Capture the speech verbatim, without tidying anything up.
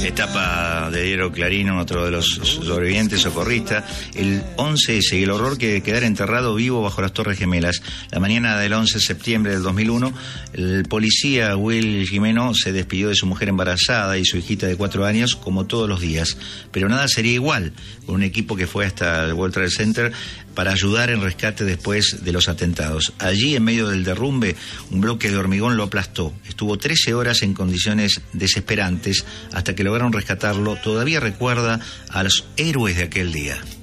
Etapa de Diario Clarín, otro de los sobrevivientes socorristas. El once ese y el horror que quedar enterrado vivo bajo las Torres Gemelas. La mañana del once de septiembre del dos mil uno, el policía Will Jimeno se despidió de su mujer embarazada y su hijita de cuatro años como todos los días. Pero nada sería igual con un equipo que fue hasta el World Trade Center para ayudar en rescate después de los atentados. Allí, en medio del derrumbe, un bloque de hormigón lo aplastó. Estuvo trece horas en condiciones desesperantes hasta que lograron rescatarlo. Todavía recuerda a los héroes de aquel día.